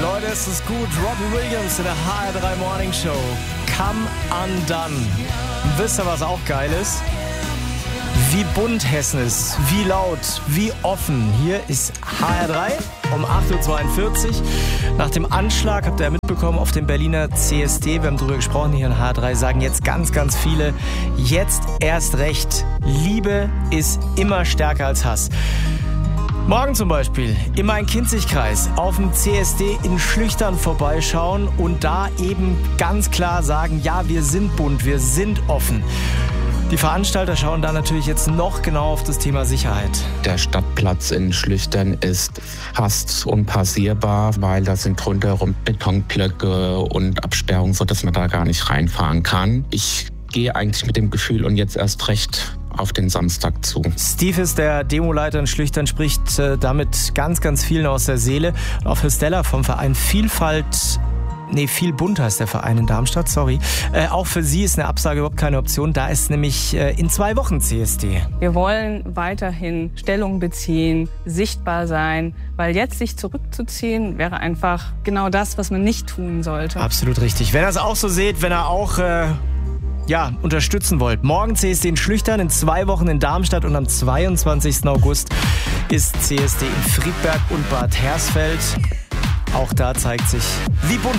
Leute, es ist gut. Robbie Williams in der HR3 Morning Show. Come Undone. Wisst ihr, was auch geil ist? Wie bunt Hessen ist, wie laut, wie offen. Hier ist HR3 um 8.42 Uhr. Nach dem Anschlag, habt ihr ja mitbekommen, auf dem Berliner CSD, wir haben drüber gesprochen hier in HR3, sagen jetzt ganz, ganz viele, jetzt erst recht. Liebe ist immer stärker als Hass. Morgen zum Beispiel im Main-Kinzig-Kreis auf dem CSD in Schlüchtern vorbeischauen und da eben ganz klar sagen, ja, wir sind bunt, wir sind offen. Die Veranstalter schauen da natürlich jetzt noch genau auf das Thema Sicherheit. Der Stadtplatz in Schlüchtern ist fast unpassierbar, weil da sind rundherum Betonblöcke und Absperrungen, sodass man da gar nicht reinfahren kann. Ich gehe eigentlich mit dem Gefühl und jetzt erst recht auf den Samstag zu. Steve ist der Demoleiter in Schlüchtern, spricht damit ganz, ganz vielen aus der Seele. Auch für Stella vom Verein Viel bunter ist der Verein in Darmstadt, sorry. Auch für sie ist eine Absage überhaupt keine Option. Da ist nämlich in 2 Wochen CSD. Wir wollen weiterhin Stellung beziehen, sichtbar sein, weil jetzt sich zurückzuziehen wäre einfach genau das, was man nicht tun sollte. Absolut richtig. Wenn ihr es auch so seht, wenn ihr auch unterstützen wollt. Morgen CSD in Schlüchtern, in 2 Wochen in Darmstadt und am 22. August ist CSD in Friedberg und Bad Hersfeld. Auch da zeigt sich, wie bunt